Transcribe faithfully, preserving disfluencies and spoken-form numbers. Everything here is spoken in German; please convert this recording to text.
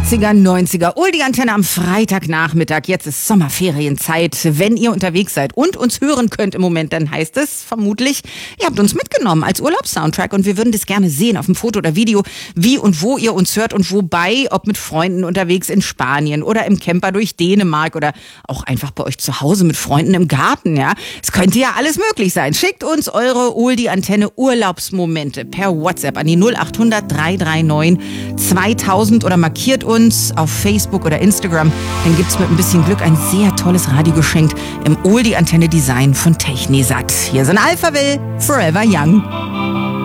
achtziger, neunziger, Oldie-Antenne am Freitagnachmittag. Jetzt ist Sommerferienzeit. Wenn ihr unterwegs seid und uns hören könnt im Moment, dann heißt es vermutlich, ihr habt uns mitgenommen als Urlaubssoundtrack und wir würden das gerne sehen auf dem Foto oder Video, wie und wo ihr uns hört und wobei, ob mit Freunden unterwegs in Spanien oder im Camper durch Dänemark oder auch einfach bei euch zu Hause mit Freunden im Garten, ja. Es könnte ja alles möglich sein. Schickt uns eure Oldie-Antenne Urlaubsmomente per WhatsApp an die null acht hundert, drei drei neun, zweitausend oder markiert uns auf Facebook oder Instagram. Dann gibt's mit ein bisschen Glück ein sehr tolles Radiogeschenk im Oldie-Antenne-Design von Technisat. Hier sind Alphaville, Forever Young.